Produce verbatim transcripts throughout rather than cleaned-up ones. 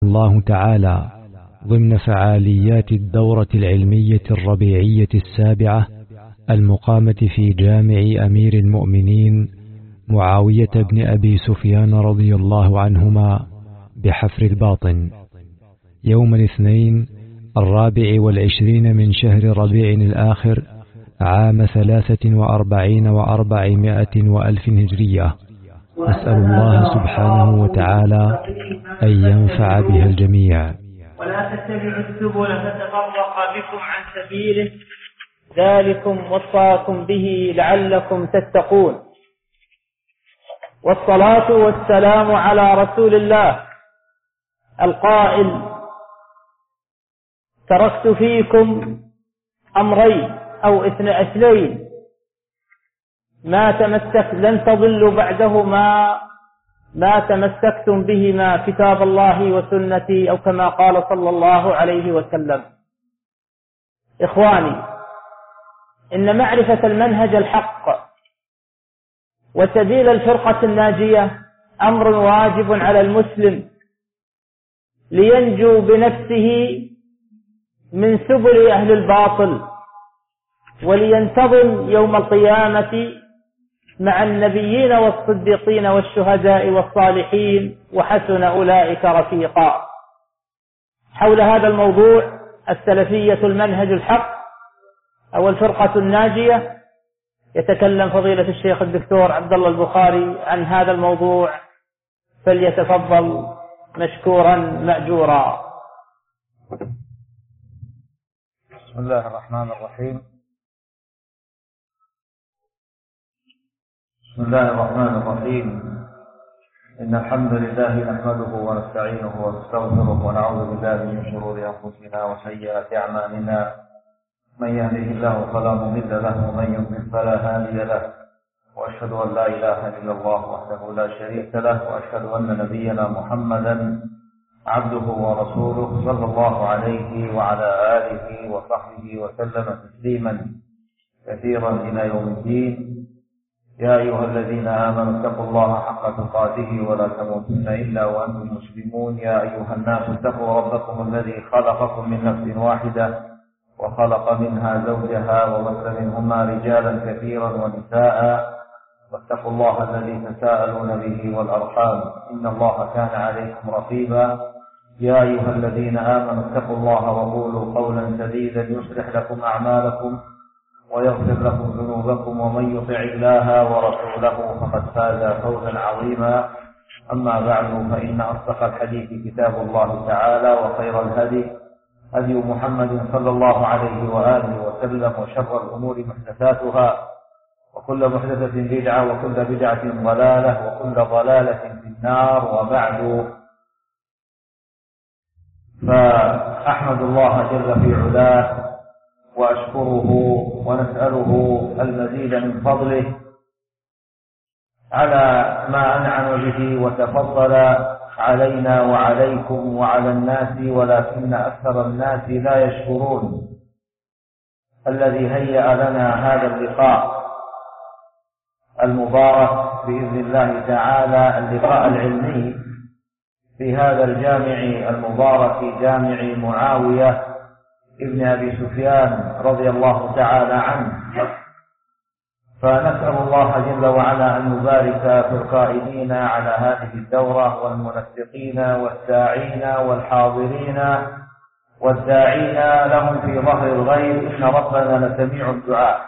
الله تعالى ضمن فعاليات الدورة العلمية الربيعية السابعة المقامة في جامع أمير المؤمنين معاوية بن أبي سفيان رضي الله عنهما بحفر الباطن يوم الاثنين الرابع والعشرين من شهر ربيع الآخر عام ثلاثة وأربعين وأربعمائة وألف هجرية. أسأل الله سبحانه وتعالى أن ينفع بها الجميع. ولا تتبعوا السبل فتفرق بكم عن سبيله ذلكم وصاكم به لعلكم تتقون. والصلاة والسلام على رسول الله القائل: تركت فيكم أمرين أو اثنين ما تمسك لن تضلوا بعدهما ما تمسكتم بهما كتاب الله وسنتي، أو كما قال صلى الله عليه وسلم. إخواني، إن معرفة المنهج الحق وسبيل الفرقة الناجية أمر واجب على المسلم لينجو بنفسه من سبل أهل الباطل ولينتظم يوم القيامة مع النبيين والصديقين والشهداء والصالحين وحسن أولئك رفيقا. حول هذا الموضوع السلفية المنهج الحق أو الفرقة الناجية يتكلم فضيلة الشيخ الدكتور عبد الله البخاري عن هذا الموضوع، فليتفضل مشكورا مأجورا. بسم الله الرحمن الرحيم. بسم الله الرحمن الرحيم إن الحمد لله نحمده ونستعينه ونستغفره ونعوذ بالله من شرور أنفسنا وسيئات أعمالنا، من يهده الله فلا مضل له ومن يضلل فلا هادي له، وأشهد أن لا إله إلا الله وحده لا شريك له، وأشهد أن نبينا محمدا عبده ورسوله صلى الله عليه وعلى آله وصحبه وسلم تسليما كثيرا إلى يوم الدين. يا أيها الذين آمنوا اتقوا الله حق تقاته ولا تموتن إلا وأنتم مسلمون. يا أيها الناس اتقوا ربكم الذي خلقكم من نفس واحدة وخلق منها زوجها وبث منهما رجالا كثيرا ونساء، واتقوا الله الذي تساءلون به والأرحام إن الله كان عليكم رقيبا. يا أيها الذين آمنوا اتقوا الله وقولوا قولا سديدا يصلح لكم أعمالكم ويغفر لكم ذنوبكم، ومن يطع الله ورسوله فقد فاز فوزا عظيما. أما بعد، فإن أصدق الحديث كتاب الله تعالى، وخير الهدي هدي محمد صلى الله عليه وآله وسلم، وشر الأمور محدثاتها، وكل محدثة بدعة، وكل بدعة ضلالة، وكل ضلالة في النار. وبعد، فأحمد الله جل في علاه وأشكره ونسأله المزيد من فضله على ما أنعم به وتفضل علينا وعليكم وعلى الناس، ولكن أكثر الناس لا يشكرون. الذي هيأ لنا هذا اللقاء المبارك بإذن الله تعالى، اللقاء العلمي في هذا الجامع المبارك، جامع معاوية ابن أبي سفيان رضي الله تعالى عنه. فنسأل الله جل وعلا أن يبارك في القائمين على هذه الدورة والمنسقين والساعين والحاضرين والداعين لهم في ظهر الغيب، إن ربنا لسميع الدعاء.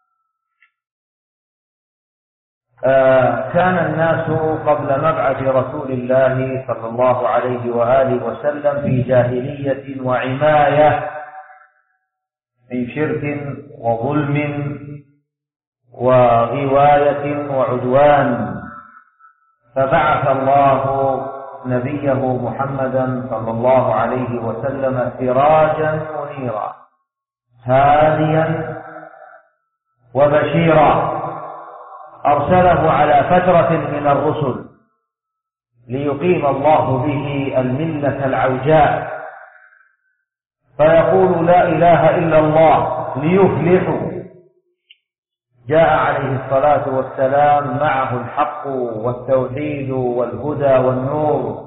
آه كان الناس قبل مبعث رسول الله صلى الله عليه وآله وسلم في جاهلية وعماية من شرك وظلم وغواية وعدوان، فبعث الله نبيه محمدا صلى الله عليه وسلم سراجا منيرا هاديا وبشيرا، أرسله على فترة من الرسل ليقيم الله به الملة العوجاء، فيقول لا إله إلا الله ليفلحوا. جاء عليه الصلاة والسلام معه الحق والتوحيد والهدى والنور،